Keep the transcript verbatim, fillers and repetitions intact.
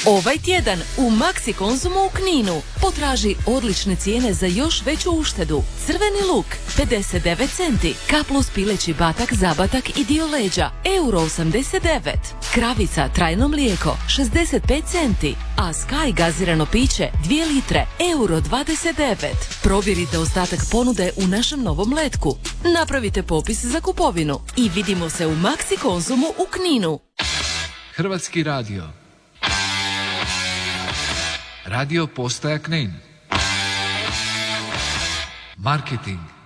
Ovaj tjedan u Maxi Konzumu u Kninu potraži odlične cijene za još veću uštedu. Crveni luk pedeset devet centi, K plus pileći batak, zabatak i dio leđa euro osamdeset devet. Kravica trajno mlijeko šezdeset pet centi, a Sky gazirano piće dvije litre euro dvadeset devet. Provjerite ostatak ponude u našem novom letku. Napravite popis za kupovinu i vidimo se u Maxi Konzumu u Kninu. Hrvatski radio. Radio postaja Knin. Marketing.